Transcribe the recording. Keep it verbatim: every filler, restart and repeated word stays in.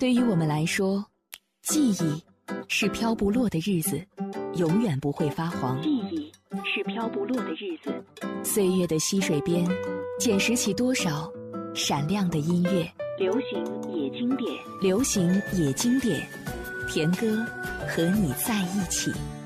对于我们来说，记忆是飘不落的日子，永远不会发黄。 记忆是飘不落的日子， 岁月的溪水边，捡拾起多少闪亮的音乐。 流行也经典， 流行也经典，田歌和你在一起。